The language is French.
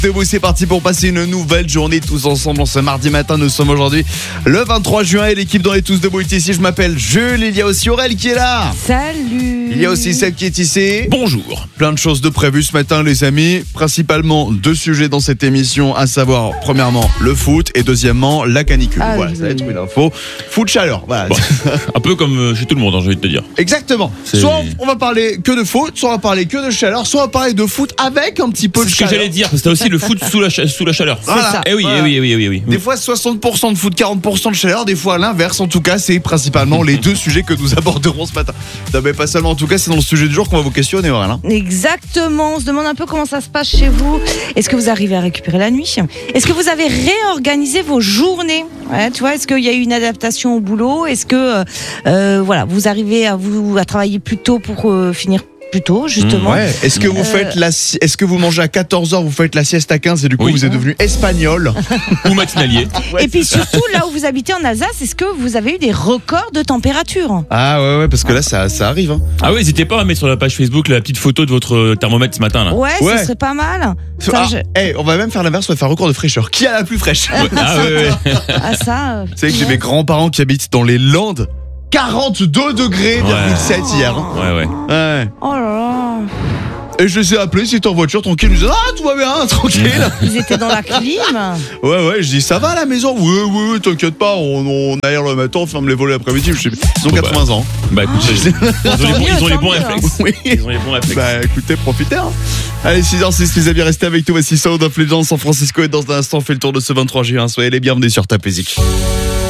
Debout, c'est parti pour passer une nouvelle journée tous ensemble. Ce mardi matin, nous sommes aujourd'hui le 23 juin et l'équipe dans les Tous Debout est ici. Je m'appelle Jules, il y a aussi Aurel qui est là. Salut. Il y a aussi Seb qui est ici. Bonjour. Plein de choses de prévues ce matin les amis. Principalement 2 sujets dans cette émission, à savoir premièrement le foot et deuxièmement la canicule. Ah, voilà, oui. ça va être une info. Foot chaleur, voilà. Bon, un peu comme chez tout le monde, j'ai envie de te dire. Exactement. C'est- Soit on va parler que de foot, soit on va parler que de chaleur, soit on va parler de foot avec un petit peu C'est de ce que chaleur. j'allais dire, parce que t'as aussi le foot sous la chaleur. Voilà. ça. Eh oui, Voilà. eh oui, eh oui, eh oui. Des fois 60% de foot, 40% de chaleur, des fois l'inverse. En tout cas, c'est principalement les 2 sujets que nous aborderons ce matin. Non, mais pas seulement, en tout cas, c'est dans le sujet du jour qu'on va vous questionner, Aurel. Exactement, on se demande un peu comment ça se passe chez vous. Est-ce que vous arrivez à récupérer la nuit? Est-ce que vous avez réorganisé vos journées? Ouais, tu vois, est-ce qu'il y a eu une adaptation au boulot? Est-ce que voilà, vous arrivez à travailler plus tôt pour finir plus tôt, justement? Ouais. Est-ce que vous faites est-ce que vous mangez à 14h, vous faites la sieste à 15 et du coup Oui. vous êtes devenu espagnol? Ou matinalier. Et puis surtout, là où vous habitez en Alsace, est-ce que vous avez eu des records de température? Ah ouais, parce que là ça arrive. Hein. Ah oui, n'hésitez pas à mettre sur la page Facebook la petite photo de votre thermomètre ce matin là. Ouais, Ouais. ce serait pas mal. Ça, Ah, je- on va même faire l'inverse, on va faire record de fraîcheur. Qui a la plus fraîche? Ouais. Ah ouais. Ah, ça. C'est que j'ai mes grands-parents qui habitent dans les Landes. 42 degrés, Ouais. 7 hier. Hein. Ouais. Ouais. Oh là là. Et je les ai appelés, c'était en voiture, tranquille. Ils me disaient, ah, tout va bien, tranquille. Ils étaient dans la clim. Ouais, je dis, ça va à la maison? Oui, t'inquiète pas, on aère le matin, on ferme les volets l'après-midi. Ils ont 80 ans. Bah écoute, ils ont les bons réflexes. Oui. Ils ont les bons réflexes. Bah écoutez, profitez. Hein. Allez, 6h06, les amis, restez avec nous. Voici Sound of Legends, San Francisco. Et dans un instant, on fait le tour de ce 23 juin. Soyez les bienvenus sur Top Music.